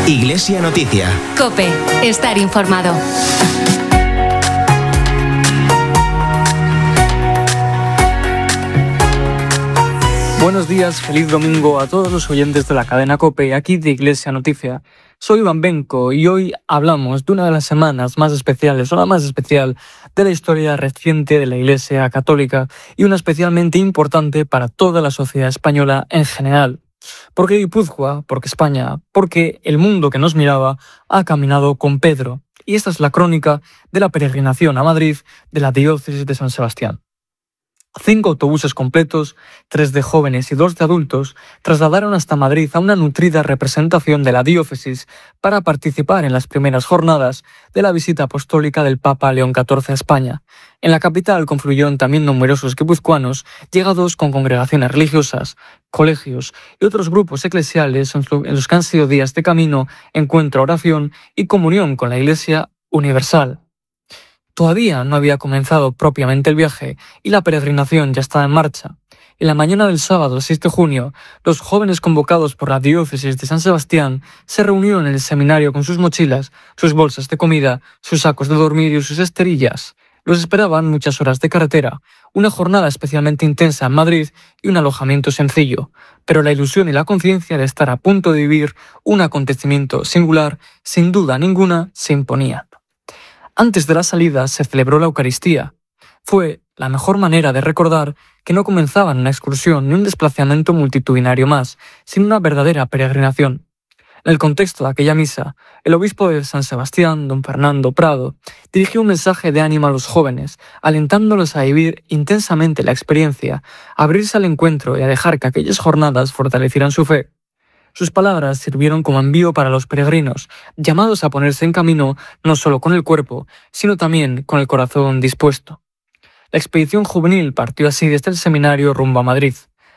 Iglesia Noticia. COPE. Estar informado. Buenos días, feliz domingo a todos los oyentes de la cadena COPE, aquí de Iglesia Noticia. Soy Iván Benco y hoy hablamos de una de las semanas más especiales, o la más especial, de la historia reciente de la Iglesia Católica y una especialmente importante para toda la sociedad española en general. ¿Por qué Guipúzcoa? Porque España, porque el mundo que nos miraba ha caminado con Pedro. Y esta es la crónica de la peregrinación a Madrid de la diócesis de San Sebastián. 5 autobuses completos, 3 de jóvenes y 2 de adultos, trasladaron hasta Madrid a una nutrida representación de la diócesis para participar en las primeras jornadas de la visita apostólica del Papa León XIV a España. En la capital confluyeron también numerosos guipuzcoanos llegados con congregaciones religiosas, colegios y otros grupos eclesiales en los que han sido días de camino, encuentro, oración y comunión con la Iglesia universal. Todavía no había comenzado propiamente el viaje y la peregrinación ya estaba en marcha. En la mañana del sábado 6 de junio, los jóvenes convocados por la diócesis de San Sebastián se reunieron en el seminario con sus mochilas, sus bolsas de comida, sus sacos de dormir y sus esterillas. Los esperaban muchas horas de carretera, una jornada especialmente intensa en Madrid y un alojamiento sencillo, pero la ilusión y la conciencia de estar a punto de vivir un acontecimiento singular, sin duda ninguna, se imponían. Antes de la salida se celebró la Eucaristía. Fue la mejor manera de recordar que no comenzaban una excursión ni un desplazamiento multitudinario más, sino una verdadera peregrinación. En el contexto de aquella misa, el obispo de San Sebastián, don Fernando Prado, dirigió un mensaje de ánimo a los jóvenes, alentándolos a vivir intensamente la experiencia, a abrirse al encuentro y a dejar que aquellas jornadas fortalecieran su fe. Sus palabras sirvieron como envío para los peregrinos, llamados a ponerse en camino no solo con el cuerpo, sino también con el corazón dispuesto. La expedición juvenil partió así desde el seminario rumbo a Madrid.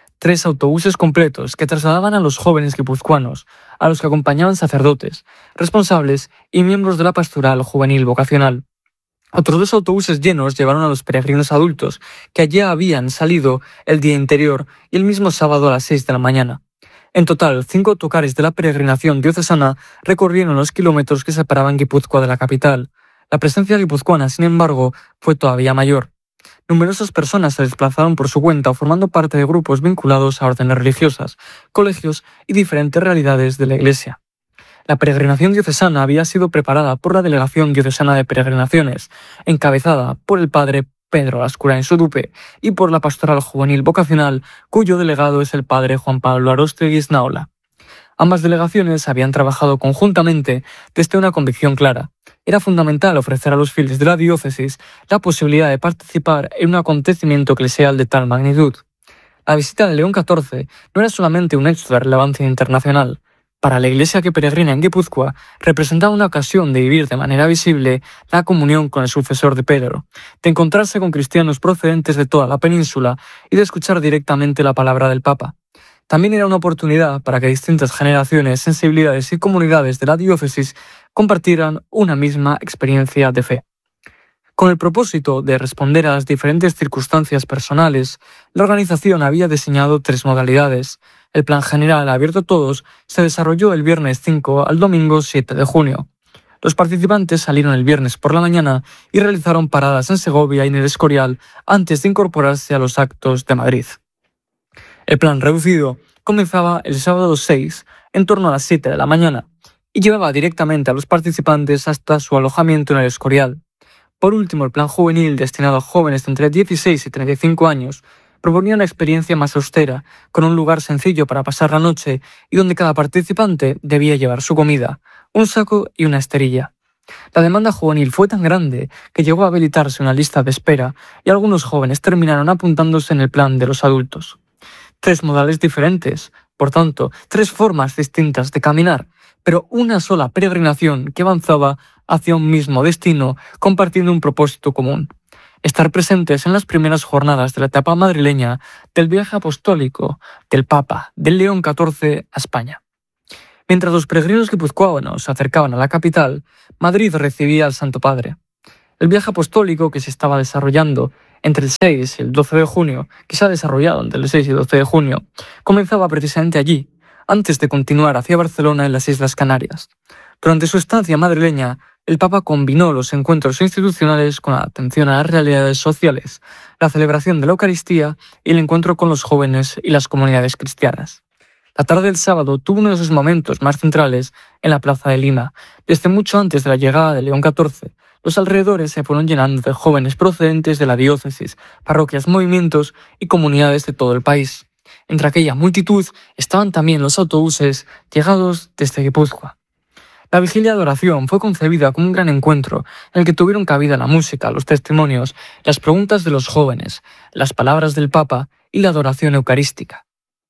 3 autobuses completos que trasladaban a los jóvenes guipuzcoanos, a los que acompañaban sacerdotes, responsables y miembros de la pastoral juvenil vocacional. Otros 2 autobuses llenos llevaron a los peregrinos adultos, que ya habían salido el día anterior y el mismo sábado a las 6 de la mañana. En total, 5 autocares de la peregrinación diocesana recorrieron los kilómetros que separaban Guipúzcoa de la capital. La presencia guipuzcoana, sin embargo, fue todavía mayor. Numerosas personas se desplazaron por su cuenta formando parte de grupos vinculados a órdenes religiosas, colegios y diferentes realidades de la Iglesia. La peregrinación diocesana había sido preparada por la Delegación Diocesana de Peregrinaciones, encabezada por el padre Pedro Lascurain Sodupe y por la Pastoral Juvenil Vocacional, cuyo delegado es el padre Juan Pablo Arostegui Naola. Ambas delegaciones habían trabajado conjuntamente desde una convicción clara. Era fundamental ofrecer a los fieles de la diócesis la posibilidad de participar en un acontecimiento eclesial de tal magnitud. La visita de León XIV no era solamente un hecho de relevancia internacional. Para la Iglesia que peregrina en Guipúzcoa, representaba una ocasión de vivir de manera visible la comunión con el sucesor de Pedro, de encontrarse con cristianos procedentes de toda la península y de escuchar directamente la palabra del Papa. También era una oportunidad para que distintas generaciones, sensibilidades y comunidades de la diócesis compartieran una misma experiencia de fe. Con el propósito de responder a las diferentes circunstancias personales, la organización había diseñado 3 modalidades. El plan general, abierto a todos, se desarrolló el viernes 5 al domingo 7 de junio. Los participantes salieron el viernes por la mañana y realizaron paradas en Segovia y en el Escorial antes de incorporarse a los actos de Madrid. El plan reducido comenzaba el sábado 6 en torno a las 7 de la mañana y llevaba directamente a los participantes hasta su alojamiento en el Escorial. Por último, el plan juvenil destinado a jóvenes de entre 16 y 35 años proponía una experiencia más austera, con un lugar sencillo para pasar la noche y donde cada participante debía llevar su comida, un saco y una esterilla. La demanda juvenil fue tan grande que llegó a habilitarse una lista de espera y algunos jóvenes terminaron apuntándose en el plan de los adultos. 3 modales diferentes, por tanto, 3 formas distintas de caminar, pero una sola peregrinación que avanzaba hacia un mismo destino compartiendo un propósito común: estar presentes en las primeras jornadas de la etapa madrileña del viaje apostólico del Papa, del León XIV, a España. Mientras los peregrinos guipuzcoanos se acercaban a la capital, Madrid recibía al Santo Padre. El viaje apostólico que se estaba desarrollando entre el 6 y el 12 de junio, que se ha desarrollado entre el 6 y el 12 de junio, comenzaba precisamente allí, antes de continuar hacia Barcelona en las Islas Canarias. Durante su estancia madrileña, el Papa combinó los encuentros institucionales con la atención a las realidades sociales, la celebración de la Eucaristía y el encuentro con los jóvenes y las comunidades cristianas. La tarde del sábado tuvo uno de sus momentos más centrales en la Plaza de Lima. Desde mucho antes de la llegada de León XIV, los alrededores se fueron llenando de jóvenes procedentes de la diócesis, parroquias, movimientos y comunidades de todo el país. Entre aquella multitud estaban también los autobuses llegados desde Guipúzcoa. La vigilia de oración fue concebida como un gran encuentro en el que tuvieron cabida la música, los testimonios, las preguntas de los jóvenes, las palabras del Papa y la adoración eucarística.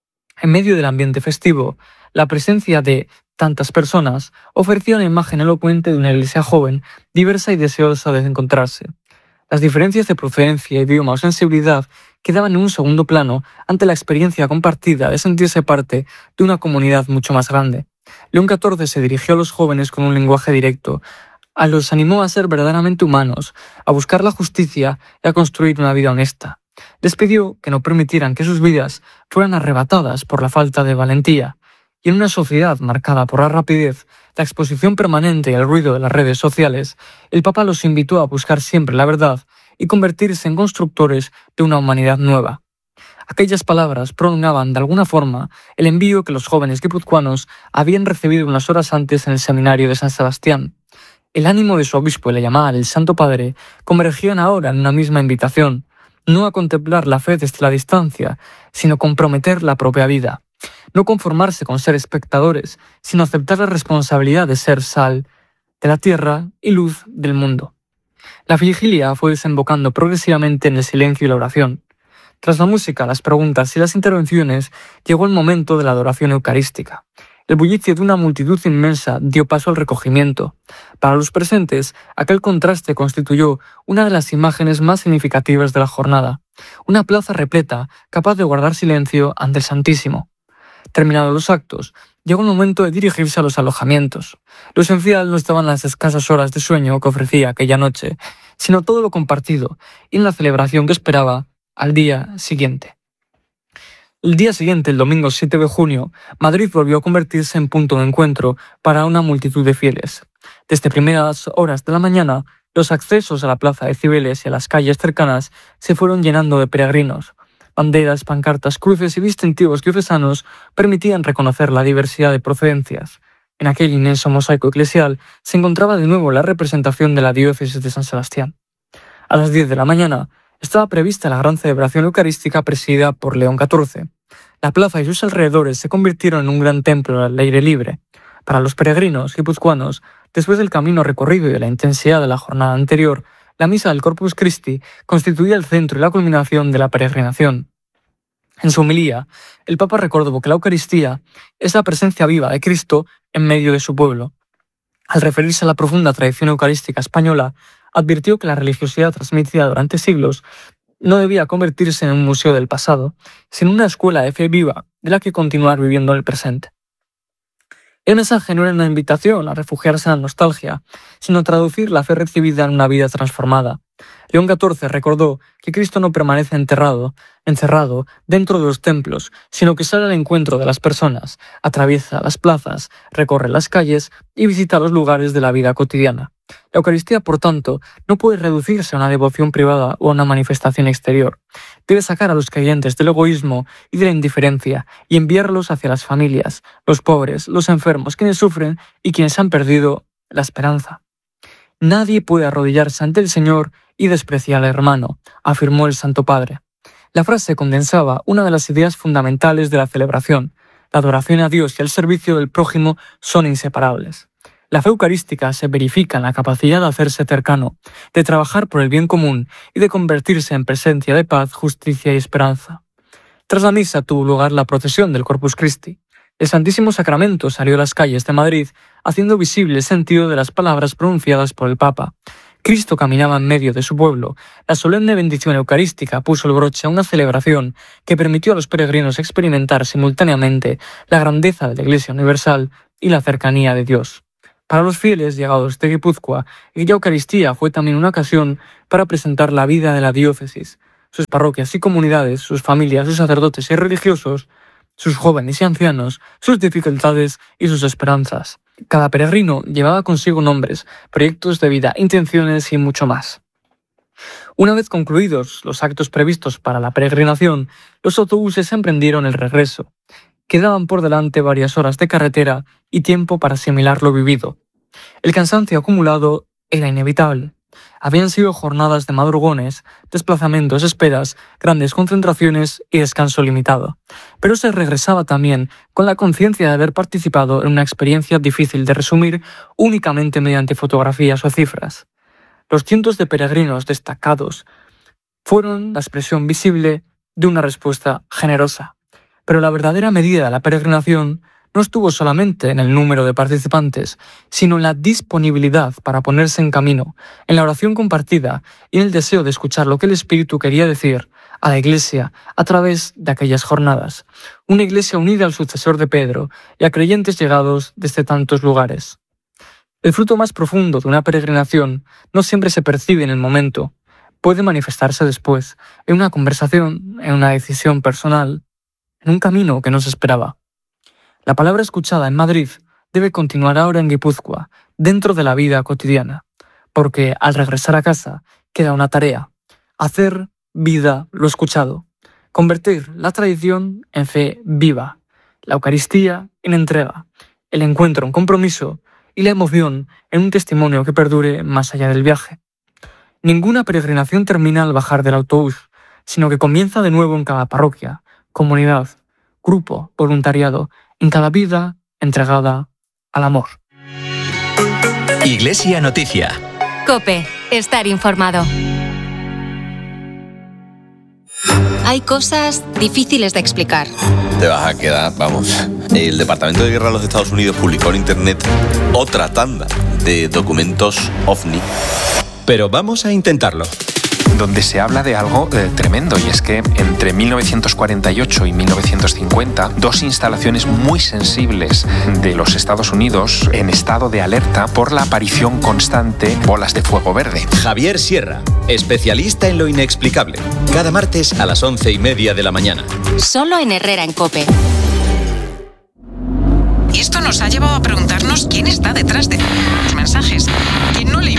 En medio del ambiente festivo, la presencia de tantas personas ofrecía una imagen elocuente de una iglesia joven, diversa y deseosa de encontrarse. Las diferencias de procedencia, idioma o sensibilidad quedaban en un segundo plano ante la experiencia compartida de sentirse parte de una comunidad mucho más grande. León XIV se dirigió a los jóvenes con un lenguaje directo, los animó a ser verdaderamente humanos, a buscar la justicia y a construir una vida honesta. Les pidió que no permitieran que sus vidas fueran arrebatadas por la falta de valentía. Y en una sociedad marcada por la rapidez, la exposición permanente y el ruido de las redes sociales, el Papa los invitó a buscar siempre la verdad y convertirse en constructores de una humanidad nueva. Aquellas palabras prolongaban de alguna forma el envío que los jóvenes guipuzcoanos habían recibido unas horas antes en el seminario de San Sebastián. El ánimo de su obispo y la llamada del Santo Padre convergían ahora en una misma invitación, no a contemplar la fe desde la distancia, sino comprometer la propia vida. No conformarse con ser espectadores, sino aceptar la responsabilidad de ser sal de la tierra y luz del mundo. La vigilia fue desembocando progresivamente en el silencio y la oración. Tras la música, las preguntas y las intervenciones, llegó el momento de la adoración eucarística. El bullicio de una multitud inmensa dio paso al recogimiento. Para los presentes, aquel contraste constituyó una de las imágenes más significativas de la jornada. Una plaza repleta, capaz de guardar silencio ante el Santísimo. Terminados los actos, llegó el momento de dirigirse a los alojamientos. Lo esencial no estaban las escasas horas de sueño que ofrecía aquella noche, sino todo lo compartido y en la celebración que esperaba al día siguiente. El día siguiente, el domingo 7 de junio, Madrid volvió a convertirse en punto de encuentro para una multitud de fieles. Desde primeras horas de la mañana, los accesos a la plaza de Cibeles y a las calles cercanas se fueron llenando de peregrinos. Banderas, pancartas, cruces y distintivos diocesanos permitían reconocer la diversidad de procedencias. En aquel inmenso mosaico eclesial se encontraba de nuevo la representación de la diócesis de San Sebastián. A las 10 de la mañana, estaba prevista la gran celebración eucarística presidida por León XIV. La plaza y sus alrededores se convirtieron en un gran templo al aire libre. Para los peregrinos guipuzcoanos, después del camino recorrido y de la intensidad de la jornada anterior, la misa del Corpus Christi constituía el centro y la culminación de la peregrinación. En su homilía, el Papa recordó que la Eucaristía es la presencia viva de Cristo en medio de su pueblo. Al referirse a la profunda tradición eucarística española, advirtió que la religiosidad transmitida durante siglos no debía convertirse en un museo del pasado, sino una escuela de fe viva de la que continuar viviendo en el presente. El mensaje no era una invitación a refugiarse en la nostalgia, sino traducir la fe recibida en una vida transformada. León XIV recordó que Cristo no permanece encerrado dentro de los templos, sino que sale al encuentro de las personas, atraviesa las plazas, recorre las calles y visita los lugares de la vida cotidiana. La Eucaristía, por tanto, no puede reducirse a una devoción privada o a una manifestación exterior. Debe sacar a los creyentes del egoísmo y de la indiferencia y enviarlos hacia las familias, los pobres, los enfermos, quienes sufren y quienes han perdido la esperanza. Nadie puede arrodillarse ante el Señor y despreciar al hermano, afirmó el Santo Padre. La frase condensaba una de las ideas fundamentales de la celebración. La adoración a Dios y el servicio del prójimo son inseparables. La fe eucarística se verifica en la capacidad de hacerse cercano, de trabajar por el bien común y de convertirse en presencia de paz, justicia y esperanza. Tras la misa tuvo lugar la procesión del Corpus Christi. El Santísimo Sacramento salió a las calles de Madrid, haciendo visible el sentido de las palabras pronunciadas por el Papa. Cristo caminaba en medio de su pueblo. La solemne bendición eucarística puso el broche a una celebración que permitió a los peregrinos experimentar simultáneamente la grandeza de la Iglesia universal y la cercanía de Dios. Para los fieles llegados de Guipúzcoa, aquella Eucaristía fue también una ocasión para presentar la vida de la diócesis, sus parroquias y comunidades, sus familias, sus sacerdotes y religiosos, sus jóvenes y ancianos, sus dificultades y sus esperanzas. Cada peregrino llevaba consigo nombres, proyectos de vida, intenciones y mucho más. Una vez concluidos los actos previstos para la peregrinación, los autobuses emprendieron el regreso. Quedaban por delante varias horas de carretera y tiempo para asimilar lo vivido. El cansancio acumulado era inevitable. Habían sido jornadas de madrugones, desplazamientos, esperas, grandes concentraciones y descanso limitado. Pero se regresaba también con la conciencia de haber participado en una experiencia difícil de resumir únicamente mediante fotografías o cifras. Los cientos de peregrinos destacados fueron la expresión visible de una respuesta generosa. Pero la verdadera medida de la peregrinación no estuvo solamente en el número de participantes, sino en la disponibilidad para ponerse en camino, en la oración compartida y en el deseo de escuchar lo que el Espíritu quería decir a la Iglesia a través de aquellas jornadas. Una Iglesia unida al sucesor de Pedro y a creyentes llegados desde tantos lugares. El fruto más profundo de una peregrinación no siempre se percibe en el momento. Puede manifestarse después, en una conversación, en una decisión personal, en un camino que no se esperaba. La palabra escuchada en Madrid debe continuar ahora en Guipúzcoa, dentro de la vida cotidiana, porque al regresar a casa queda una tarea: hacer vida lo escuchado, convertir la tradición en fe viva, la Eucaristía en entrega, el encuentro en compromiso y la emoción en un testimonio que perdure más allá del viaje. Ninguna peregrinación termina al bajar del autobús, sino que comienza de nuevo en cada parroquia, comunidad, grupo, voluntariado, en cada vida entregada al amor. Iglesia Noticia. COPE. Estar informado. Hay cosas difíciles de explicar. Te vas a quedar, vamos. El Departamento de Guerra de los Estados Unidos publicó en Internet otra tanda de documentos OVNI. Pero vamos a intentarlo. Donde se habla de algo tremendo, y es que entre 1948 y 1950, dos instalaciones muy sensibles de los Estados Unidos en estado de alerta por la aparición constante de bolas de fuego verde. Javier Sierra, especialista en lo inexplicable. Cada martes a las 11:30 de la mañana. Solo en Herrera en COPE. Y esto nos ha llevado a preguntarnos quién está detrás de los mensajes. ¿Quién no le...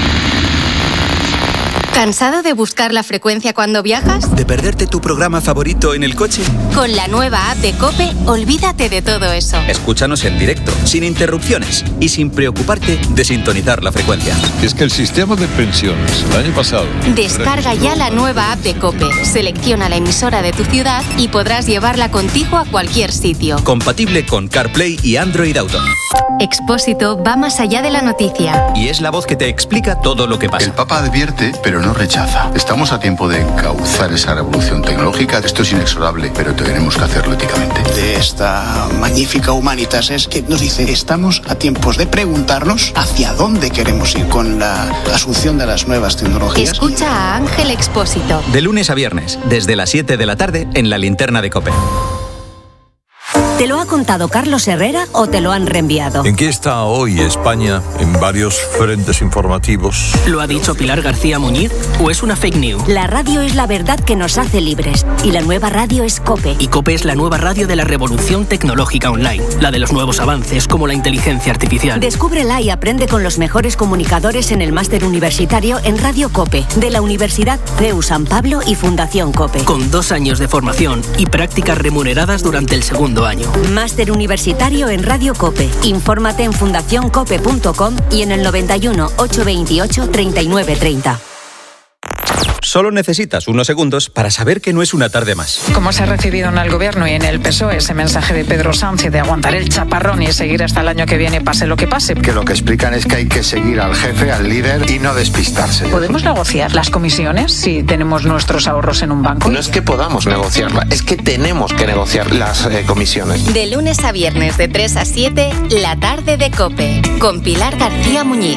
¿Cansado de buscar la frecuencia cuando viajas? ¿De perderte tu programa favorito en el coche? Con la nueva app de COPE, olvídate de todo eso. Escúchanos en directo, sin interrupciones y sin preocuparte de sintonizar la frecuencia. Es que el sistema de pensiones el año pasado... Descarga ya la nueva app de COPE, selecciona la emisora de tu ciudad y podrás llevarla contigo a cualquier sitio. Compatible con CarPlay y Android Auto. Expósito va más allá de la noticia. Y es la voz que te explica todo lo que pasa. El Papa advierte, pero no rechaza. Estamos a tiempo de encauzar esa revolución tecnológica. Esto es inexorable, pero tenemos que hacerlo éticamente. De esta magnífica Humanitas es que nos dice: estamos a tiempos de preguntarnos hacia dónde queremos ir con la asunción de las nuevas tecnologías. Escucha a Ángel Expósito. De lunes a viernes, desde las 7 de la tarde, en la linterna de COPE. ¿Te lo ha contado Carlos Herrera o te lo han reenviado? ¿En qué está hoy España en varios frentes informativos? ¿Lo ha dicho Pilar García Muñiz o es una fake news? La radio es la verdad que nos hace libres y la nueva radio es COPE. Y COPE es la nueva radio de la revolución tecnológica online, la de los nuevos avances como la inteligencia artificial. Descúbrela y aprende con los mejores comunicadores en el máster universitario en Radio COPE de la Universidad CEU San Pablo y Fundación COPE. Con 2 años de formación y prácticas remuneradas durante el segundo año. Máster universitario en Radio COPE. Infórmate en fundacioncope.com y en el 91 828 3930. Solo necesitas unos segundos para saber que no es una tarde más. ¿Cómo se ha recibido en el gobierno y en el PSOE ese mensaje de Pedro Sánchez de aguantar el chaparrón y seguir hasta el año que viene, pase lo que pase? Que lo que explican es que hay que seguir al jefe, al líder y no despistarse. ¿Podemos negociar las comisiones si tenemos nuestros ahorros en un banco? No es que podamos negociarla, es que tenemos que negociar las comisiones. De lunes a viernes de 3 a 7, la tarde de COPE, con Pilar García Muñiz.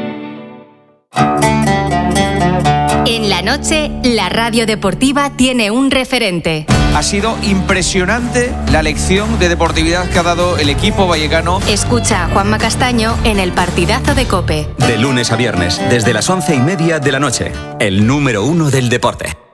En la noche, la radio deportiva tiene un referente. Ha sido impresionante la lección de deportividad que ha dado el equipo vallecano. Escucha a Juanma Castaño en el partidazo de COPE. De lunes a viernes, desde las 11:30 de la noche, el número 1 del deporte.